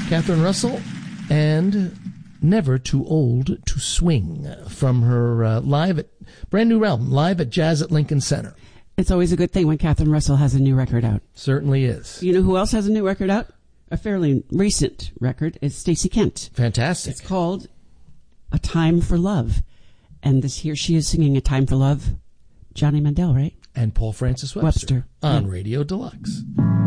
Catherine Russell and Never Too Old to Swing from her brand new album, Live at Jazz at Lincoln Center. It's always a good thing when Catherine Russell has a new record out. Certainly is. You know who else has a new record out? A fairly recent record is Stacey Kent. Fantastic. It's called A Time for Love. And here she is singing A Time for Love. Johnny Mandel, right? And Paul Francis Webster. On Radio Deluxe.